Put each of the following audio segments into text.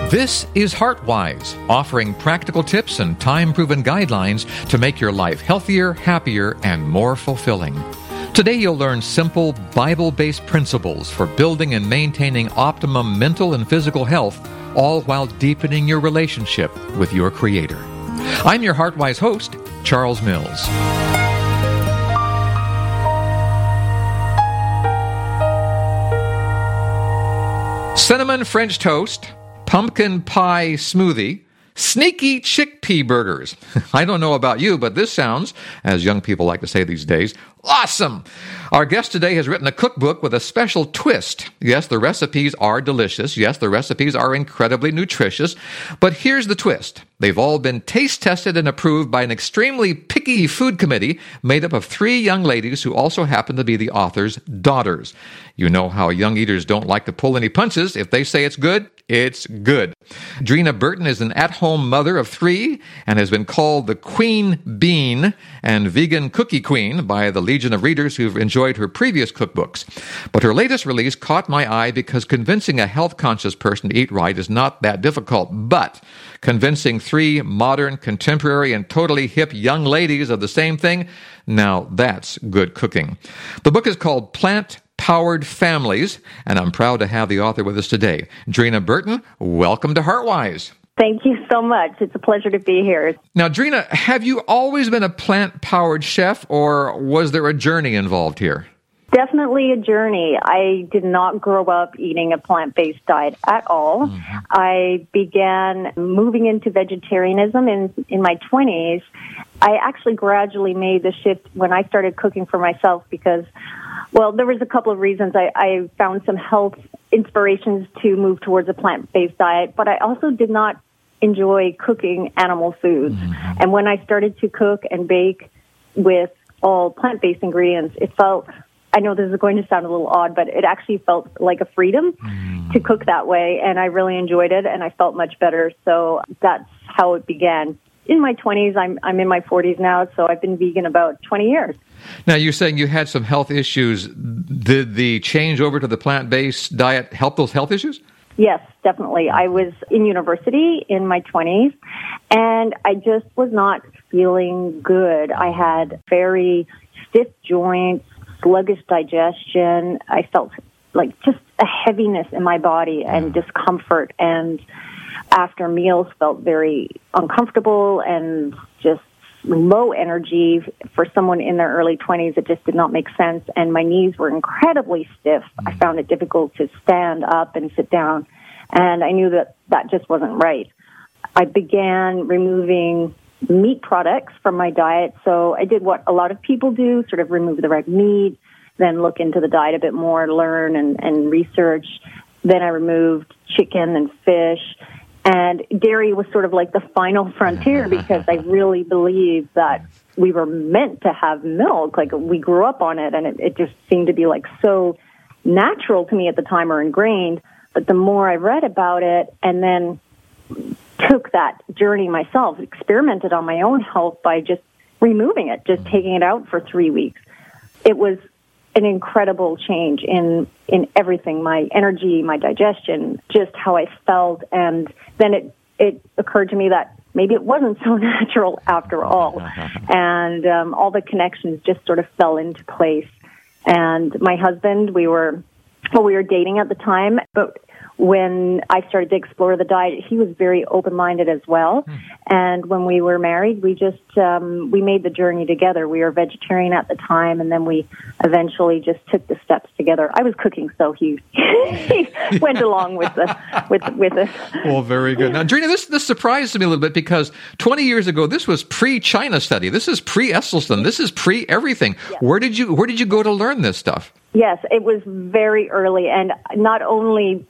This is HeartWise, offering practical tips and time-proven guidelines to make your life healthier, happier, and more fulfilling. Today you'll learn simple, Bible-based principles for building and maintaining optimum mental and physical health, all while deepening your relationship with your Creator. I'm your HeartWise host, Charles Mills. Cinnamon French toast, pumpkin pie smoothie, sneaky chickpea burgers. I don't know about you, but this sounds, as young people like to say these days, awesome. Our guest today has written a cookbook with a special twist. Yes, the recipes are delicious. Yes, the recipes are incredibly nutritious. But here's the twist. They've all been taste tested and approved by an extremely picky food committee made up of 3 young ladies who also happen to be the author's daughters. You know how young eaters don't like to pull any punches. If they say it's good, it's good. Drina Burton is an at-home mother of 3 and has been called the Queen Bean and Vegan Cookie Queen by the legion of readers who've enjoyed her previous cookbooks. But her latest release caught my eye because convincing a health-conscious person to eat right is not that difficult. But convincing 3 modern, contemporary, and totally hip young ladies of the same thing, now that's good cooking. The book is called Plant-Powered Families, and I'm proud to have the author with us today. Drina Burton, welcome to HeartWise. Thank you so much. It's a pleasure to be here. Now, Drina, have you always been a plant-powered chef, or was there a journey involved here? Definitely a journey. I did not grow up eating a plant-based diet at all. Mm-hmm. I began moving into vegetarianism in my 20s. I actually gradually made the shift when I started cooking for myself because, well, there was a couple of reasons. I found some health inspirations to move towards a plant-based diet, but I also did not enjoy cooking animal foods. Mm-hmm. And when I started to cook and bake with all plant-based ingredients, it felt, I know this is going to sound a little odd, but it actually felt like a freedom to cook that way, and I really enjoyed it, and I felt much better. So that's how it began. In my 20s, I'm in my 40s now, so I've been vegan about 20 years. Now, you're saying you had some health issues. Did the change over to the plant-based diet help those health issues? Yes, definitely. I was in university in my 20s, and I just was not feeling good. I had very stiff joints, sluggish digestion. I felt like just a heaviness in my body and discomfort, and after meals felt very uncomfortable and just low energy. For someone in their early 20s, it just did not make sense, and my knees were incredibly stiff. I found it difficult to stand up and sit down, and I knew that just wasn't right. I began removing meat products from my diet, so I did what a lot of people do, sort of remove the red meat, then look into the diet a bit more, learn and research. Then I removed chicken and fish. And dairy was sort of like the final frontier because I really believed that we were meant to have milk. Like, we grew up on it, and it just seemed to be like so natural to me at the time, or ingrained. But the more I read about it and then took that journey myself, experimented on my own health by just removing it, just taking it out for 3 weeks, it was an incredible change in everything, my energy, my digestion, just how I felt. And then it occurred to me that maybe it wasn't so natural after all. And all the connections just sort of fell into place. And my husband, we were dating at the time, but when I started to explore the diet, he was very open-minded as well. And when we were married, we just, we made the journey together. We were vegetarian at the time, and then we eventually just took the steps together. I was cooking, so he went along with it. Well, very good. Now, Drina, this surprised me a little bit because 20 years ago, this was pre-China study. This is pre-Esselstyn. This is pre-everything. Yes. Where did you go to learn this stuff? Yes, it was very early, and not only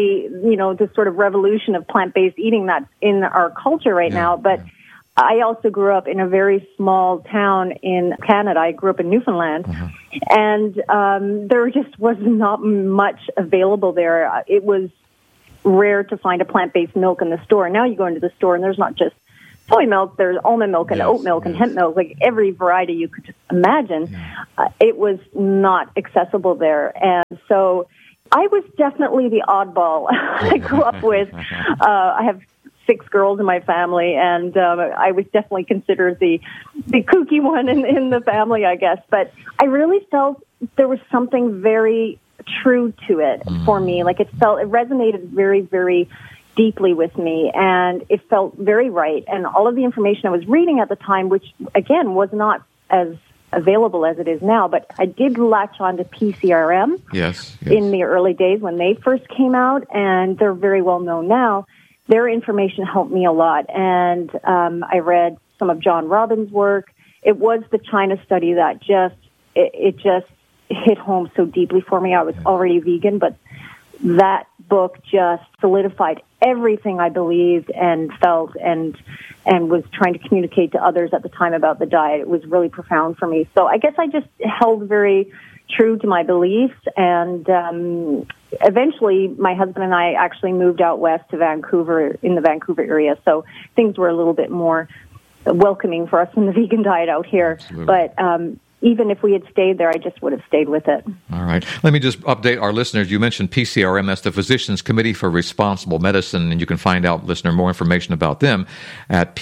the sort of revolution of plant-based eating that's in our culture right now, but I also grew up in a very small town in Canada. I grew up in Newfoundland, and there just was not much available there. It was rare to find a plant-based milk in the store. Now you go into the store, and there's not just soy milk, there's almond milk and oat milk and hemp milk, like every variety you could just imagine. It was not accessible there. And so I was definitely the oddball. I grew up with, I have 6 girls in my family, and I was definitely considered the kooky one in the family, I guess. But I really felt there was something very true to it for me. Like it resonated very, very deeply with me, and it felt very right. And all of the information I was reading at the time, which again was not as available as it is now, but I did latch on to PCRM in the early days when they first came out, and they're very well known now. Their information helped me a lot, and I read some of John Robbins' work. It was the China study that just hit home so deeply for me. I was already vegan, but that book just solidified everything I believed and felt and was trying to communicate to others at the time about the diet. It was really profound for me. So I guess I just held very true to my beliefs, and eventually my husband and I actually moved out west to Vancouver, in the Vancouver area, so things were a little bit more welcoming for us in the vegan diet out here. Absolutely. But even if we had stayed there, I just would have stayed with it. All right. Let me just update our listeners. You mentioned PCRM. That's the Physicians Committee for Responsible Medicine, and you can find out, listener, more information about them at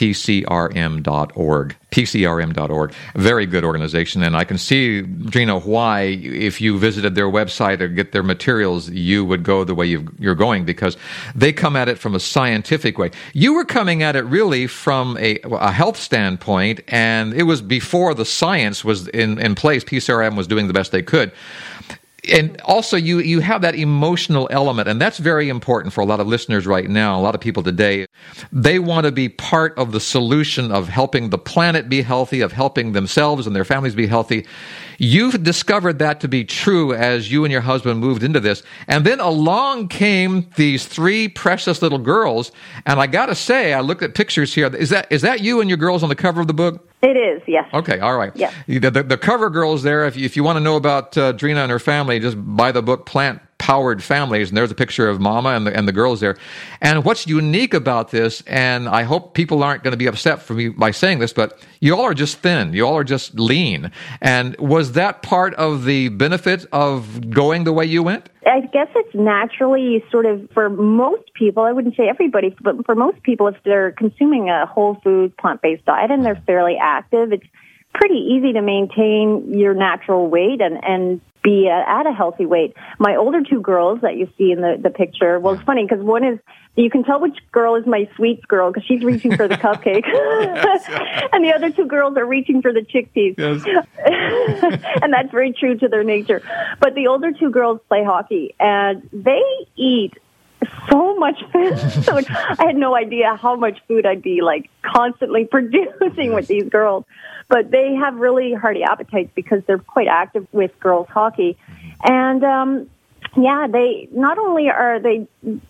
pcrm.org. PCRM.org. Very good organization, and I can see, Drina, why, if you visited their website or get their materials, you would go the way you're going, because they come at it from a scientific way. You were coming at it really from a health standpoint, and it was before the science was in place. PCRM was doing the best they could. And also, you have that emotional element, and that's very important for a lot of listeners right now, a lot of people today. They want to be part of the solution of helping the planet be healthy, of helping themselves and their families be healthy. You've discovered that to be true as you and your husband moved into this. And then along came these 3 precious little girls, and I got to say, I looked at pictures here. Is that you and your girls on the cover of the book? It is, yes. Okay, all right. Yeah. The cover girls there, if you want to know about Drina and her family, just buy the book Plant Powered Families, and there's a picture of Mama and the girls there. And what's unique about this, and I hope people aren't going to be upset for me by saying this, but you all are just thin. You all are just lean. And was that part of the benefit of going the way you went? I guess it's naturally sort of, for most people, I wouldn't say everybody, but for most people, if they're consuming a whole food, plant-based diet and they're fairly active, it's pretty easy to maintain your natural weight and be at a healthy weight. My older 2 girls that you see in the picture, well, it's funny because one is, you can tell which girl is my sweets girl because she's reaching for the cupcake. Yes. And the other 2 girls are reaching for the chickpeas. Yes. And that's very true to their nature. But the older 2 girls play hockey, and they eat so much food. So I had no idea how much food I'd be constantly producing with these girls. But they have really hearty appetites because they're quite active with girls hockey. And they not only are they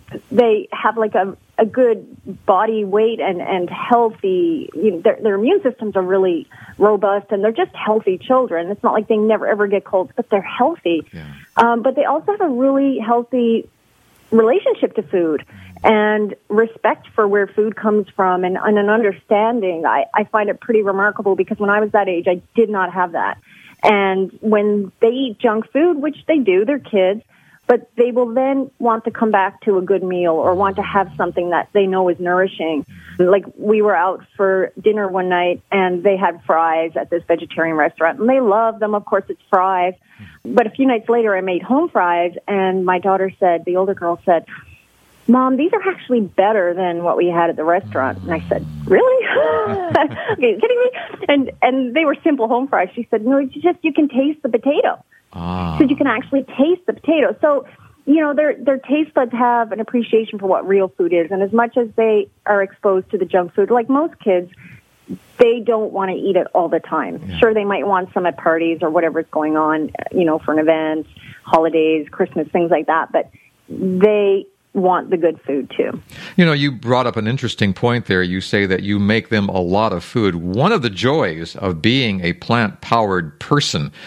have a good body weight and healthy, their immune systems are really robust, and they're just healthy children. It's not like they never ever get colds, but they're healthy. Yeah. But they also have a really healthy relationship to food and respect for where food comes from and an understanding. I find it pretty remarkable because when I was that age, I did not have that. And when they eat junk food, which they do, they're kids, but they will then want to come back to a good meal or want to have something that they know is nourishing. Like we were out for dinner one night and they had fries at this vegetarian restaurant and they love them. Of course, it's fries. But a few nights later, I made home fries and my daughter said, the older girl said, "Mom, these are actually better than what we had at the restaurant." And I said, "Really? Okay, kidding me?" And they were simple home fries. She said, "No, it's just you can taste the potato." So you can actually taste the potato. So, their taste buds have an appreciation for what real food is. And as much as they are exposed to the junk food, like most kids, they don't want to eat it all the time. Yeah. Sure, they might want some at parties or whatever's going on, for an event, holidays, Christmas, things like that. But they want the good food too. You brought up an interesting point there. You say that you make them a lot of food. One of the joys of being a plant-powered person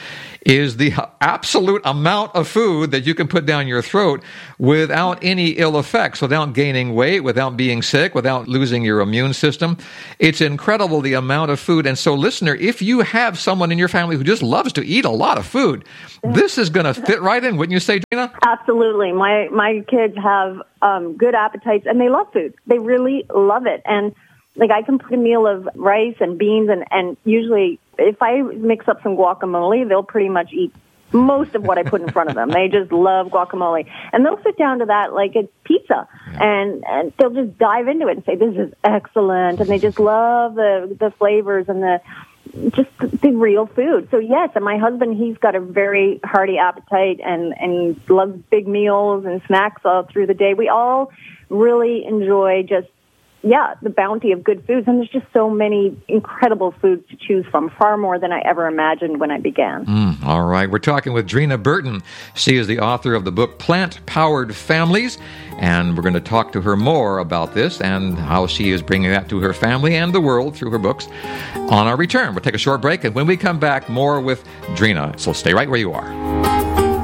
is the absolute amount of food that you can put down your throat without any ill effects, without gaining weight, without being sick, without losing your immune system. It's incredible the amount of food. And so, listener, if you have someone in your family who just loves to eat a lot of food, this is going to fit right in, wouldn't you say, Gina? Absolutely. My kids have good appetites, and they love food. They really love it. And like, I can put a meal of rice and beans, and usually if I mix up some guacamole, they'll pretty much eat most of what I put in front of them. They just love guacamole. And they'll sit down to that like it's pizza. And they'll just dive into it and say, this is excellent. And they just love the flavors and the real food. So yes, and my husband, he's got a very hearty appetite and loves big meals and snacks all through the day. We all really enjoy the bounty of good foods. And there's just so many incredible foods to choose from, far more than I ever imagined when I began. All right. We're talking with Drina Burton. She is the author of the book Plant-Powered Families, and we're going to talk to her more about this and how she is bringing that to her family and the world through her books on our return. We'll take a short break, and when we come back, more with Drina. So stay right where you are.